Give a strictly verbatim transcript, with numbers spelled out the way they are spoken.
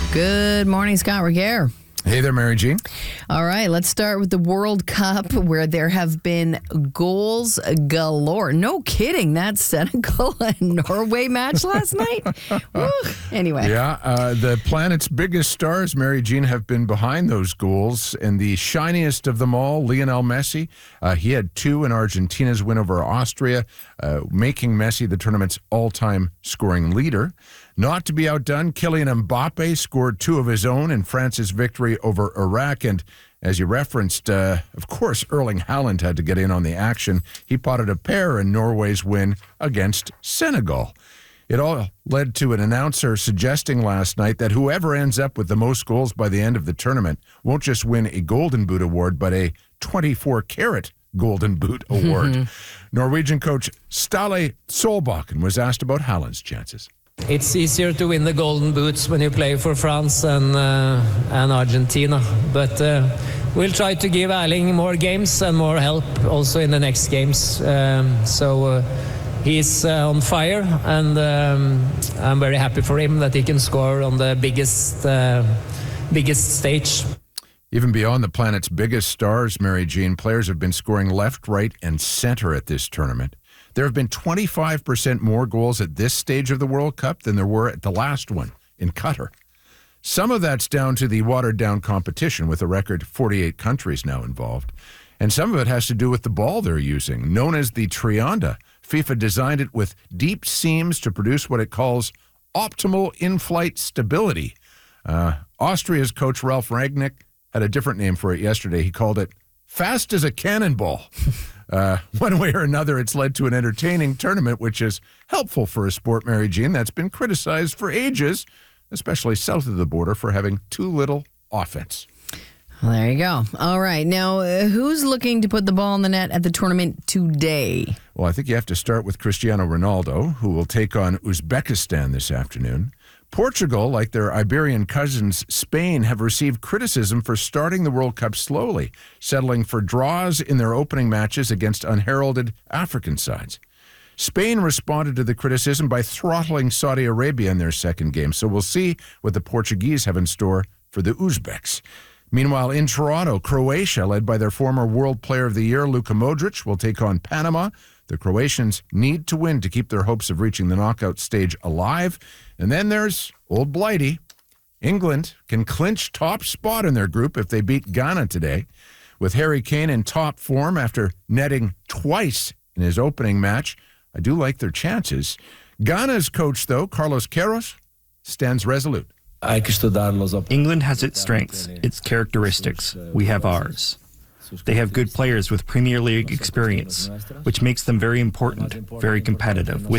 Good morning, Scott Regehr. Hey there, Mary Jean. All right, let's start with the World Cup, where there have been goals galore. No kidding, that Senegal and Norway match last night. Woo. Anyway. Yeah, uh, the planet's biggest stars, Mary Jean, have been behind those goals. And the shiniest of them all, Lionel Messi, uh, he had two in Argentina's win over Austria, uh, making Messi the tournament's all-time scoring leader. Not to be outdone, Kylian Mbappe scored two of his own in France's victory over Iraq. And as you referenced, uh, of course, Erling Haaland had to get in on the action. He potted a pair in Norway's win against Senegal. It all led to an announcer suggesting last night that whoever ends up with the most goals by the end of the tournament won't just win a Golden Boot award, but a twenty-four karat Golden Boot award. Norwegian coach Ståle Solbakken was asked about Haaland's chances. It's easier to win the Golden Boots when you play for France and uh, and Argentina, but uh, we'll try to give Erling more games and more help also in the next games. Um, so uh, he's uh, on fire, and um, I'm very happy for him that he can score on the biggest uh, biggest stage. Even beyond the planet's biggest stars, Mary Jean, players have been scoring left, right, and center at this tournament. There have been twenty-five percent more goals at this stage of the World Cup than there were at the last one in Qatar. Some of that's down to the watered-down competition, with a record forty-eight countries now involved. And some of it has to do with the ball they're using, known as the Trianda. FIFA designed it with deep seams to produce what it calls optimal in-flight stability. Uh, Austria's coach Ralf Rangnick had a different name for it yesterday. He called it fast as a cannonball. Uh, one way or another, it's led to an entertaining tournament, which is helpful for a sport, Mary Jean, that's been criticized for ages, especially south of the border, for having too little offense. Well, there you go. All right. Now, uh, who's looking to put the ball in the net at the tournament today? Well, I think you have to start with Cristiano Ronaldo, who will take on Uzbekistan this afternoon. Portugal, like their Iberian cousins Spain, have received criticism for starting the World Cup slowly, settling for draws in their opening matches against unheralded African sides. Spain responded to the criticism by throttling Saudi Arabia in their second game, so we'll see what the Portuguese have in store for the Uzbeks. Meanwhile, in Toronto, Croatia, led by their former World Player of the Year, Luka Modric, will take on Panama. The Croatians need to win to keep their hopes of reaching the knockout stage alive. And then there's Old Blighty. England can clinch top spot in their group if they beat Ghana today. With Harry Kane in top form after netting twice in his opening match, I do like their chances. Ghana's coach, though, Carlos Queiroz, stands resolute. England has its strengths, its characteristics. We have ours. They have good players with Premier League experience, which makes them very important, very competitive.